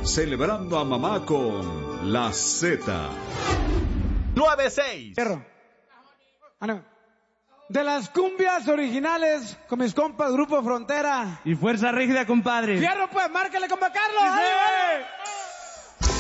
celebrando a mamá con La Z. 9-6. De las cumbias originales con mis compas Grupo Frontera. Y Fuerza Rígida, compadre. Fierro, pues, márcale, compa Carlos. ¡Sí!